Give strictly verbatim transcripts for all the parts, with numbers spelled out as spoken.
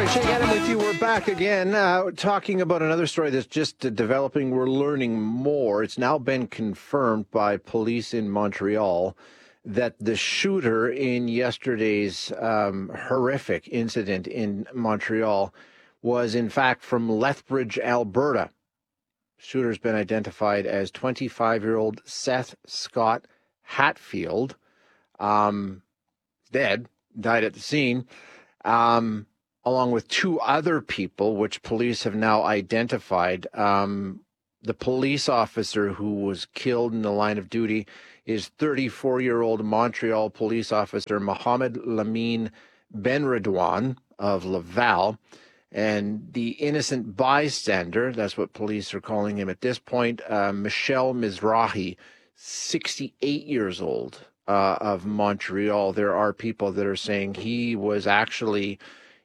Right, Shane Adam with you. We're back again, uh, talking about another story that's just uh, developing. We're learning more. It's now been confirmed by police in Montreal that the shooter in yesterday's um, horrific incident in Montreal was, in fact, from Lethbridge, Alberta. Shooter's been identified as twenty-five-year-old Seth Scott Hatfield. Um, dead, died at the scene. Um... along with two other people, which police have now identified. Um, the police officer who was killed in the line of duty is thirty-four-year-old Montreal police officer Mohamed Lamine Benredouane of Laval. And the innocent bystander, that's what police are calling him at this point, uh, Michel Mizrahi, sixty-eight years old, uh, of Montreal. There are people that are saying he was actually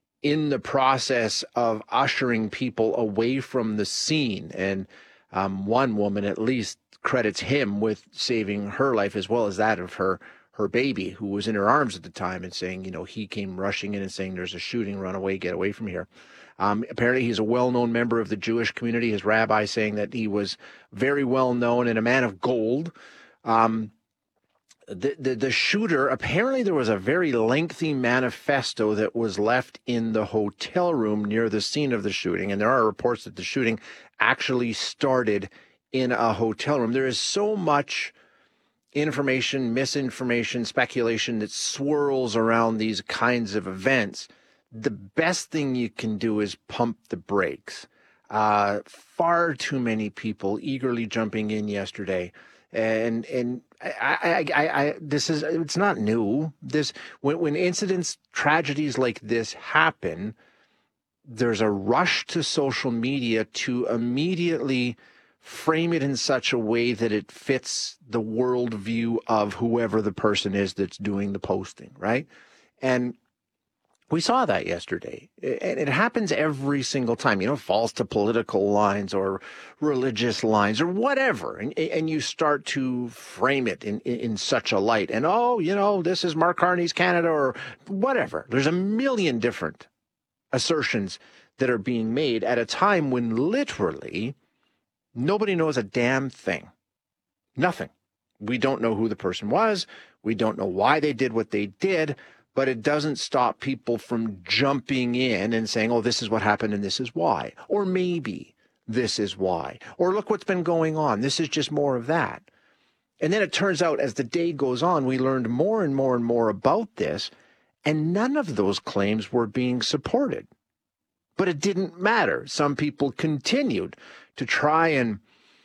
in the process of ushering people away from the scene. And um, one woman at least credits him with saving her life as well as that of her her baby, who was in her arms at the time, and saying, you know, he came rushing in and saying, there's a shooting, run away, get away from here. Um, apparently he's a well-known member of the Jewish community. His rabbi saying that he was very well-known and a man of gold. Um, The, the the shooter, apparently there was a very lengthy manifesto that was left in the hotel room near the scene of the shooting. And there are reports that the shooting actually started in a hotel room. There is so much information, misinformation, speculation that swirls around these kinds of events. The best thing you can do is pump the brakes. Uh, far too many people eagerly jumping in yesterday. And and I, I, I, I, this is, it's not new. This, when, when incidents, tragedies like this happen, there's a rush to social media to immediately frame it in such a way that it fits the worldview of whoever the person is that's doing the posting, right? And we saw that yesterday, and it happens every single time. You know, it falls to political lines or religious lines or whatever, and and you start to frame it in, in, in such a light. And, oh, you know, this is Mark Carney's Canada or whatever. There's a million different assertions that are being made at a time when literally nobody knows a damn thing. Nothing. We don't know who the person was. We don't know why they did what they did. But it doesn't stop people from jumping in and saying, oh, this is what happened and this is why. Or maybe this is why. Or look what's been going on. This is just more of that. And then it turns out as the day goes on, we learned more and more and more about this, and none of those claims were being supported. But it didn't matter. Some people continued to try and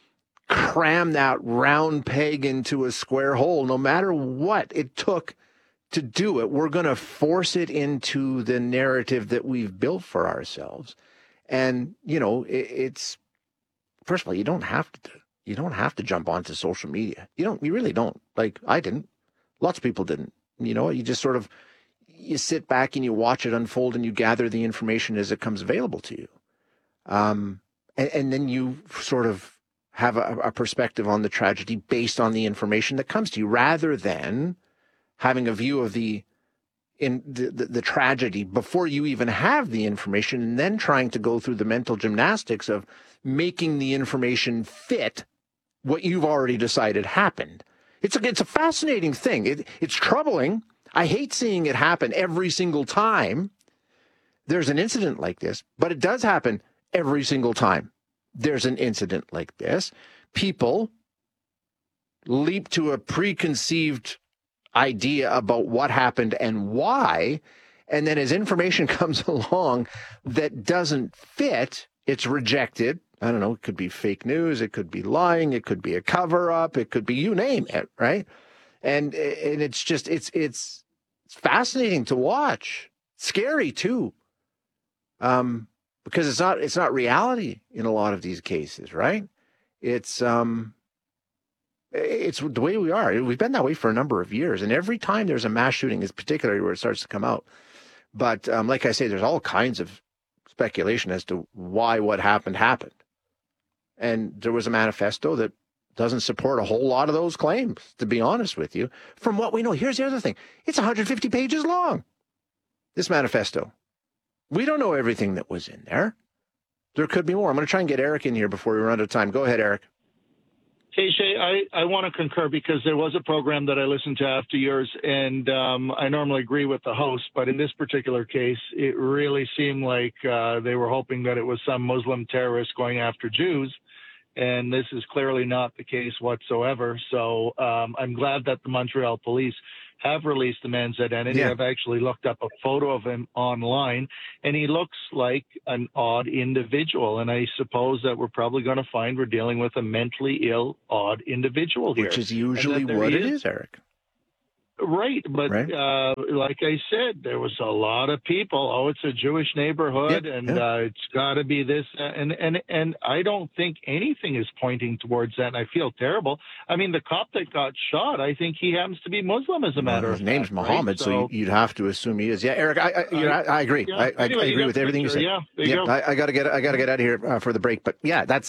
cram that round peg into a square hole, no matter what it took to do it. We're going to force it into the narrative that we've built for ourselves. And, you know, it, it's, first of all, you don't have to, you don't have to jump onto social media. You don't, you really don't. Like, I didn't. Lots of people didn't. You know, you just sort of, you sit back and you watch it unfold and you gather the information as it comes available to you. Um, and, and then you sort of have a, a perspective on the tragedy based on the information that comes to you, rather than having a view of the in the, the, the tragedy before you even have the information, and then trying to go through the mental gymnastics of making the information fit what you've already decided happened. It's a, it's a fascinating thing. It, it's troubling. I hate seeing it happen every single time there's an incident like this, but it does happen every single time there's an incident like this. People leap to a preconceived idea about what happened and why, and then as information comes along that doesn't fit, it's rejected. I don't know, it could be fake news, it could be lying, it could be a cover-up, it could be you name it, right? And and it's just, it's it's it's fascinating to watch. Scary too. Um, because it's not it's not reality in a lot of these cases, right? It's um It's the way we are. We've been that way for a number of years. And every time there's a mass shooting is particularly where it starts to come out. But um, like I say, there's all kinds of speculation as to why what happened happened. And there was a manifesto that doesn't support a whole lot of those claims, to be honest with you. From what we know, here's the other thing. It's one hundred fifty pages long, this manifesto. We don't know everything that was in there. There could be more. I'm going to try and get Eric in here before we run out of time. Go ahead, Eric. Hey, Shay, I, I want to concur because there was a program that I listened to after yours, and um, I normally agree with the host, but in this particular case, it really seemed like uh, they were hoping that it was some Muslim terrorist going after Jews, and this is clearly not the case whatsoever. So um, I'm glad that the Montreal police have released the man's identity. Yeah. I've actually looked up a photo of him online, and he looks like an odd individual. And I suppose that we're probably going to find we're dealing with a mentally ill, odd individual here. Which is usually what it is, is, Eric. Right. But right. Uh, like I said, there was a lot of people. Oh, it's a Jewish neighborhood, yep, and yep. Uh, it's got to be this. Uh, and, and, and I don't think anything is pointing towards that, and I feel terrible. I mean, the cop that got shot, I think he happens to be Muslim, as a matter well, of fact. His name's right? Muhammad, so, so you'd have to assume he is. Yeah, Eric, I I, you know, I, I agree. Yeah, I, I, anyway, I agree with everything picture. you said. Yeah, there you yeah, go. I, I got to get I got to get out of here uh, for the break. But yeah, that's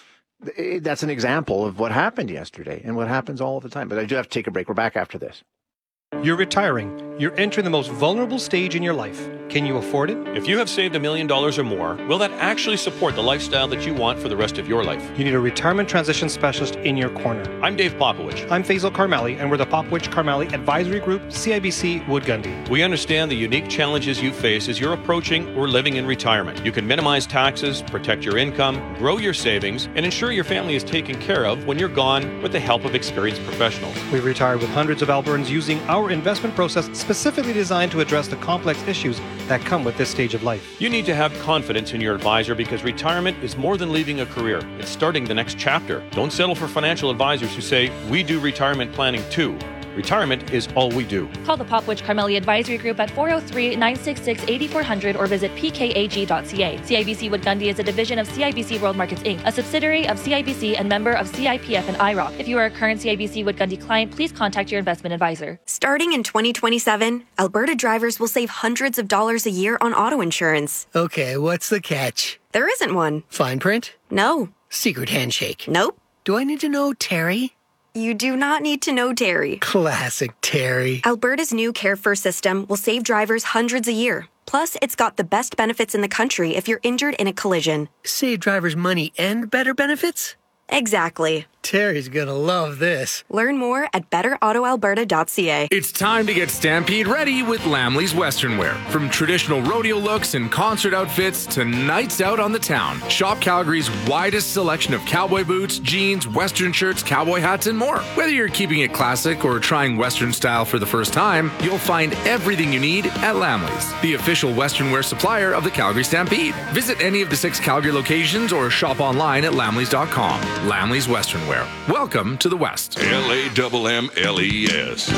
that's an example of what happened yesterday and what happens all the time. But I do have to take a break. We're back after this. You're retiring. You're entering the most vulnerable stage in your life. Can you afford it? If you have saved a million dollars or more, will that actually support the lifestyle that you want for the rest of your life? You need a retirement transition specialist in your corner. I'm Dave Popowich. I'm Faisal Karmali, and we're the Popowich Karmali Advisory Group, C I B C Wood Gundy. We understand the unique challenges you face as you're approaching or living in retirement. You can minimize taxes, protect your income, grow your savings, and ensure your family is taken care of when you're gone with the help of experienced professionals. We've retired with hundreds of Albertans using our investment process specifically designed to address the complex issues that come with this stage of life. You need to have confidence in your advisor because retirement is more than leaving a career. It's starting the next chapter. Don't settle for financial advisors who say, we do retirement planning too. Retirement is all we do. Call the Popowich Karmali Advisory Group at four oh three, nine six six, eight four zero zero or visit p k a g dot c a. C I B C Wood Gundy is a division of C I B C World Markets Incorporated, a subsidiary of C I B C and member of C I P F and I R O C. If you are a current C I B C Wood Gundy client, please contact your investment advisor. Starting in twenty twenty-seven, Alberta drivers will save hundreds of dollars a year on auto insurance. Okay, what's the catch? There isn't one. Fine print? No. Secret handshake? Nope. Do I need to know Terry? You do not need to know Terry. Classic Terry. Alberta's new Care First system will save drivers hundreds a year. Plus, it's got the best benefits in the country if you're injured in a collision. Save drivers money and better benefits? Exactly. Terry's gonna love this. Learn more at better auto alberta dot c a. It's time to get Stampede ready with Lamley's Western Wear. From traditional rodeo looks and concert outfits to nights out on the town, shop Calgary's widest selection of cowboy boots, jeans, Western shirts, cowboy hats, and more. Whether you're keeping it classic or trying Western style for the first time, you'll find everything you need at Lamley's, the official Western wear supplier of the Calgary Stampede. Visit any of the six Calgary locations or shop online at lamleys dot com. Lamley's Western Wear. Welcome to the West. L A M M L E S.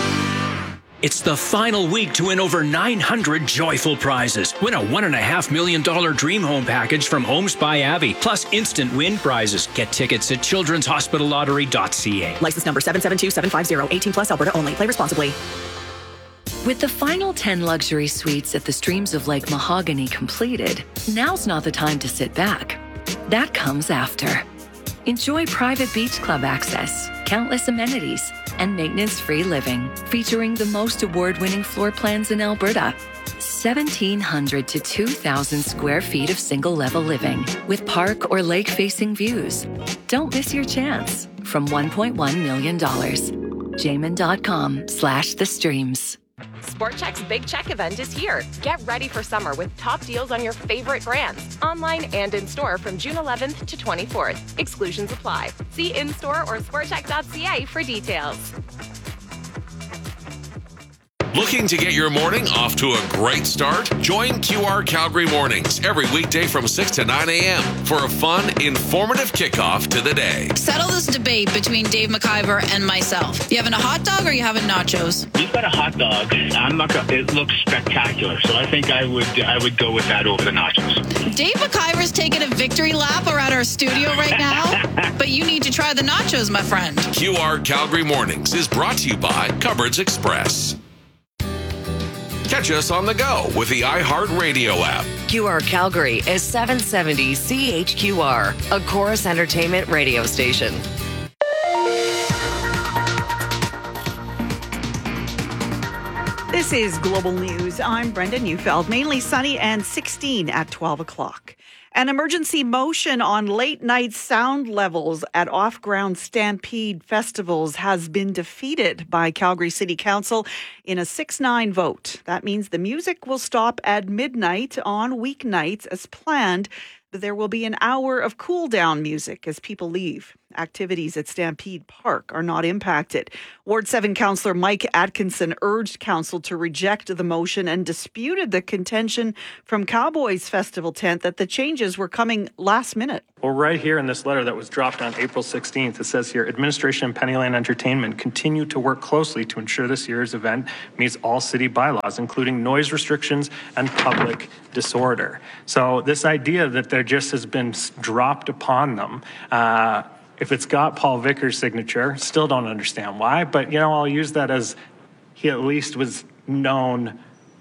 It's the final week to win over nine hundred joyful prizes. Win a one point five million dollars dream home package from Homes by Abbey, plus instant win prizes. Get tickets at children's hospital lottery dot c a. License number seven seven two seven five zero, eighteen plus, Alberta only. Play responsibly. With the final ten luxury suites at the Streams of Lake Mahogany completed, now's not the time to sit back. That comes after. Enjoy private beach club access, countless amenities, and maintenance-free living, featuring the most award-winning floor plans in Alberta. seventeen hundred to two thousand square feet of single-level living with park or lake-facing views. Don't miss your chance from one point one million dollars. Jamin.com slash the streams. SportCheck's Big Check event is here. Get ready for summer with top deals on your favorite brands, online and in-store from June eleventh to twenty-fourth. Exclusions apply. See in-store or sportcheck dot c a for details. Looking to get your morning off to a great start? Join Q R Calgary Mornings every weekday from six to nine a.m. for a fun, informative kickoff to the day. Settle this debate between Dave McIver and myself. You having a hot dog or you having nachos? We've got a hot dog. I'm not gonna, it looks spectacular, so I think I would I would go with that over the nachos. Dave McIver's taking a victory lap around our studio right now, but you need to try the nachos, my friend. Q R Calgary Mornings is brought to you by Cupboards Express. Catch us on the go with the iHeartRadio app. Q R Calgary is seven seventy C H Q R, a Chorus Entertainment radio station. This is Global News. I'm Brenda Neufeld. Mainly sunny and sixteen at twelve o'clock. An emergency motion on late night sound levels at off-ground Stampede festivals has been defeated by Calgary City Council in a six nine vote. That means the music will stop at midnight on weeknights as planned, but there will be an hour of cool-down music as people leave. Activities at Stampede Park are not impacted. Ward seven Councillor Mike Atkinson urged Council to reject the motion and disputed the contention from Cowboys Festival tent that the changes were coming last minute. Well, right here in this letter that was dropped on April sixteenth, it says here, Administration and Pennyland Entertainment continue to work closely to ensure this year's event meets all city bylaws, including noise restrictions and public disorder. So this idea that there just has been dropped upon them, uh, if it's got Paul Vickers' signature, still don't understand why, but, you know, I'll use that as he at least was known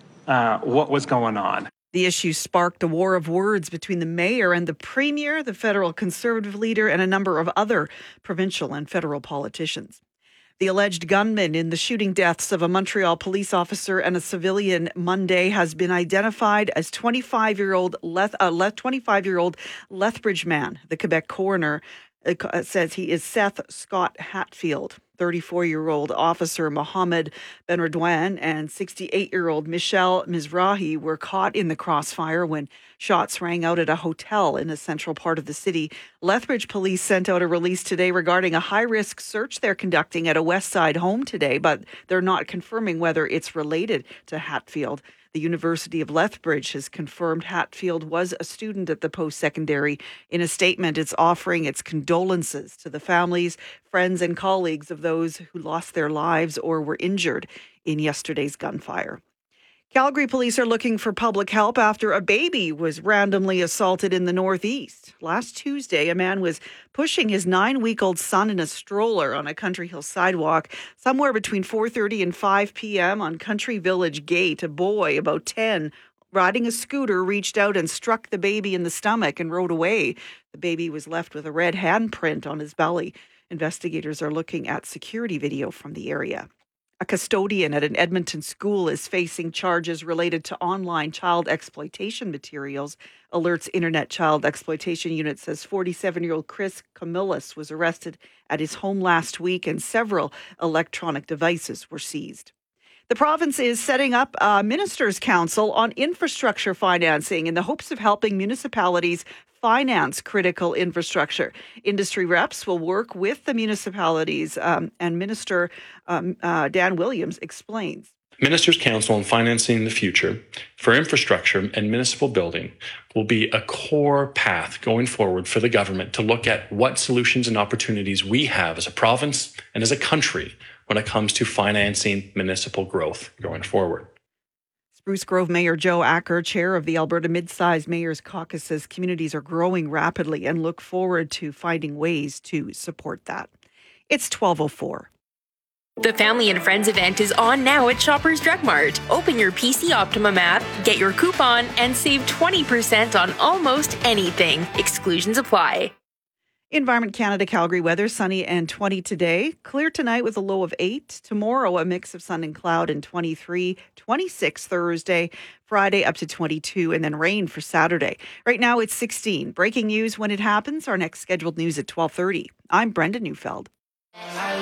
uh, what was going on. The issue sparked a war of words between the mayor and the premier, the federal conservative leader, and a number of other provincial and federal politicians. The alleged gunman in the shooting deaths of a Montreal police officer and a civilian Monday has been identified as twenty-five-year-old Leth- uh, twenty-five-year-old Lethbridge man. The Quebec coroner uh, says he is Seth Scott Hatfield. thirty-four-year-old officer Mohammed Benredouin and sixty-eight-year-old Michelle Mizrahi were caught in the crossfire when shots rang out at a hotel in a central part of the city. Lethbridge police sent out a release today regarding a high-risk search they're conducting at a West Side home today, but they're not confirming whether it's related to Hatfield. The University of Lethbridge has confirmed Hatfield was a student at the post-secondary. In a statement, it's offering its condolences to the families, friends, and colleagues of those who lost their lives or were injured in yesterday's gunfire. Calgary police are looking for public help after a baby was randomly assaulted in the Northeast. Last Tuesday, a man was pushing his nine-week-old son in a stroller on a Country Hill sidewalk somewhere between four thirty and five p.m. on Country Village Gate. A boy, about ten, riding a scooter, reached out and struck the baby in the stomach and rode away. The baby was left with a red handprint on his belly. Investigators are looking at security video from the area. A custodian at an Edmonton school is facing charges related to online child exploitation materials. Alert's Internet Child Exploitation Unit says forty-seven-year-old Chris Camillus was arrested at his home last week and several electronic devices were seized. The province is setting up a Ministers' Council on infrastructure financing in the hopes of helping municipalities finance critical infrastructure. Industry reps will work with the municipalities, um, and Minister um, uh, Dan Williams explains. Ministers' Council on Financing the Future for Infrastructure and Municipal Building will be a core path going forward for the government to look at what solutions and opportunities we have as a province and as a country when it comes to financing municipal growth going forward. Spruce Grove Mayor Joe Acker, chair of the Alberta Mid-Sized Mayors Caucus, says communities are growing rapidly and look forward to finding ways to support that. It's twelve oh four. The Family and Friends event is on now at Shoppers Drug Mart. Open your P C Optimum app, get your coupon, and save twenty percent on almost anything. Exclusions apply. Environment Canada Calgary weather, sunny and twenty today. Clear tonight with a low of eight. Tomorrow, a mix of sun and cloud and twenty-three. twenty-six Thursday. Friday up to twenty-two, and then rain for Saturday. Right now it's sixteen. Breaking news when it happens. Our next scheduled news at twelve thirty. I'm Brenda Neufeld.